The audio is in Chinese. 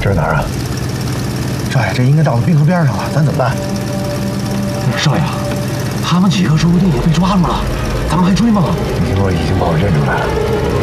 这是哪儿啊？少爷，这应该到了滨河边上了，咱怎么办？ 少爷，他们几个说不定也被抓住了，咱们还追吗？ 你我已经把我认出来了。